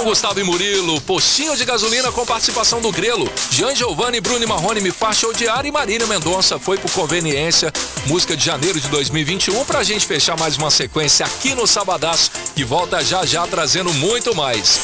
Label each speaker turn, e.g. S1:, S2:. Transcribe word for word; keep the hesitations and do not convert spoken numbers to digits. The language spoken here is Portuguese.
S1: Gustavo e Murilo, Postinho de Gasolina com participação do Grelo, Jean Giovanni, Bruno e Marrone, Me Faz Odiar e Marília Mendonça, Foi por Conveniência, música de janeiro de dois mil e vinte e um, pra gente fechar mais uma sequência aqui no Sabadaço, que volta já já trazendo muito mais.